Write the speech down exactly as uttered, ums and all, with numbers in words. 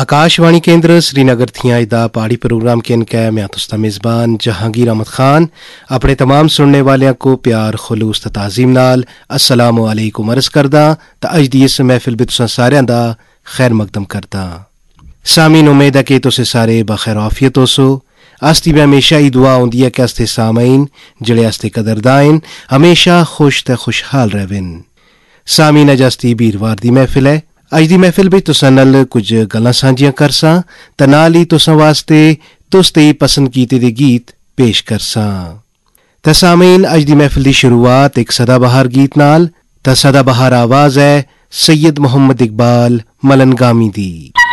आकाशवाणी केंद्र श्रीनगर थियां इदा पहाड़ी प्रोग्राम के इनका मैं तुस्ता मेज़बान जहांगीर अहमद खान अपने तमाम सुनने वालियों को प्यार खुलूस ते ताज़ीम नाल अस्सलामु अलैकुम अर्ज़ करदा ते अज दी इस महफिल विच तुसां सारिआं दा खैर मकदम करदा। सामीन, उम्मीद है कि तुसीं सारे बखैर आफियत होसो। आस्ती भी हमेशा ही दुआ होंदी है कि आस्ते सामीन जिहड़े आस्ते कदरदान हमेशा खुश ते खुशहाल रहन। सामीन, अज आस्ती वीरवार दी महफिल है। अज दी महफिल भी तुसां नाल कुछ गल्लां सांझियां करसां ते नाल ही तुसां वास्ते तुस ते पसंद कीते दे गीत पेश करसां। ते सामीन, अज दी महफिल दी शुरुआत एक सदाबहार गीत नाल। ते सदाबहार आवाज़ है सैयद मोहम्मद इकबाल मलनगामी दी।